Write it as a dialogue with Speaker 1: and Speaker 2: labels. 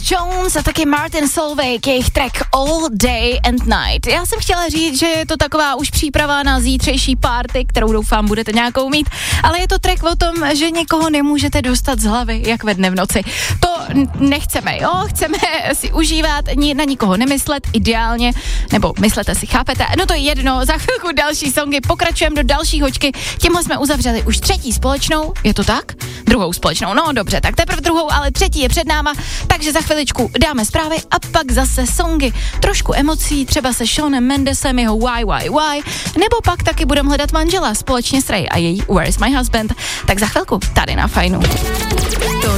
Speaker 1: Jones a taky Martin Solveig, jejich track All Day and Night. Já jsem chtěla říct, že je to taková už příprava na zítřejší party, kterou doufám budete nějakou mít, ale je to track o tom, že někoho nemůžete dostat z hlavy, jak ve dne v noci. To nechceme, jo? Chceme si užívat, na nikoho nemyslet, ideálně, nebo myslete si, chápete? No to je jedno, za chvilku další songy, pokračujeme do další hoďky, tímhle jsme uzavřeli už třetí společnou, je to tak? Druhou společnou, no dobře, tak teprve druhou, ale třetí je před náma, takže za chviličku dáme zprávy a pak zase songy, trošku emocí, třeba se Shawonem Mendesem, jeho Why, nebo pak taky budeme hledat manžela společně s Ray a její Where's My Husband, tak za chvilku tady na Fajnu.